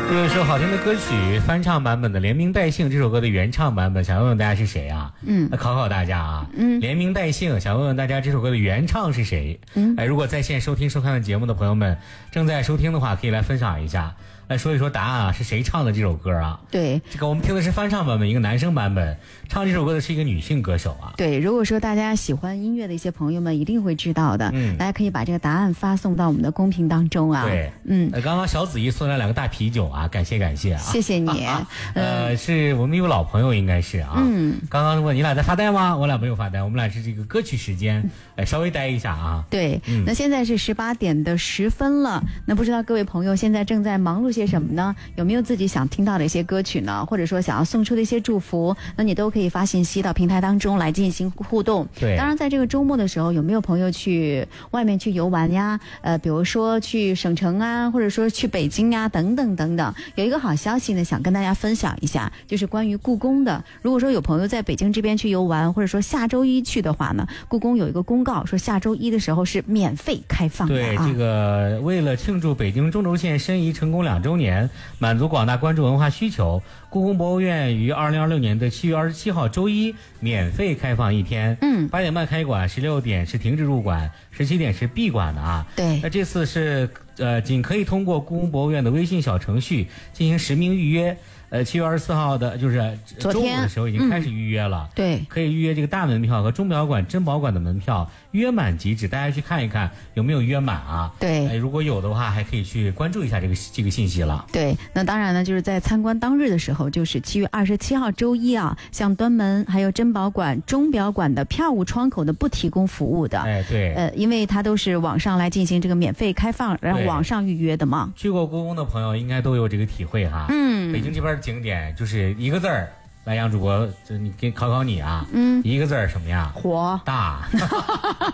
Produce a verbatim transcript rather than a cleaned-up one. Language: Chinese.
这首好听的歌曲翻唱版本的《连名带姓》这首歌的原唱版本，想问问大家是谁啊？嗯，考考大家啊。嗯，连名带姓，想问问大家这首歌的原唱是谁？嗯，哎，如果在线收听收看的节目的朋友们正在收听的话，可以来分享一下，来说一说答案啊，是谁唱的这首歌啊？ 对， 这个我们听的是翻唱版本，一个男生版本，唱这首歌的是一个女性歌手啊。 对，如果说大家喜欢音乐的一些朋友们一定会知道的，嗯，大家可以把这个答案发送到我们的公屏当中啊。 对，嗯，呃、刚刚小子怡送来两个大啤酒啊，感谢感谢啊， 谢谢你。 啊、呃，是我们有老朋友应该是啊。嗯，刚刚问你俩在发呆吗？我俩没有发呆，我们俩是这个歌曲时间，哎，稍微待一下啊。 对，嗯、那现在是十八点的十分了，那不知道各位朋友现在正在忙碌些什么呢？有没有自己想听到的一些歌曲呢？或者说想要送出的一些祝福，那你都可以发信息到平台当中来进行互动。 对， 当然在这个周末的时候，有没有朋友去外面去游玩呀？呃，比如说去省城啊，或者说去北京啊，等等等等。有一个好消息呢，想跟大家分享一下，就是关于故宫的。如果说有朋友在北京这边去游玩，或者说下周一去的话呢，故宫有一个公告说下周一的时候是免费开放的啊。 对，这个为了庆祝北京中轴线申遗成功两周年，满足广大观众文化需求，故宫博物院于二零二六年的七月二十七号周一免费开放一天。嗯，八点半开馆，十六点是停止入馆，十七点是闭馆的啊。 对， 那这次是呃，仅可以通过故宫博物院的微信小程序进行实名预约。呃，七月二十四号的，就是中午的时候已经开始预约了。 嗯、对， 可以预约这个大门票和钟表馆、珍宝馆的门票，约满即止。大家去看一看有没有约满啊？ 对， 呃，如果有的话，还可以去关注一下这个这个信息了。 对，那当然呢，就是在参观当日的时候，就是七月二十七号周一啊，像端门还有珍宝馆、钟表馆的票务窗口呢不提供服务的。 哎，对， 呃，因为它都是网上来进行这个免费开放，然后网上预约的嘛。 去过故宫的朋友应该都有这个体会哈。嗯，北京这边景点就是一个字儿，来杨主播，就你给考考你啊。嗯，一个字儿什么呀？ 火大。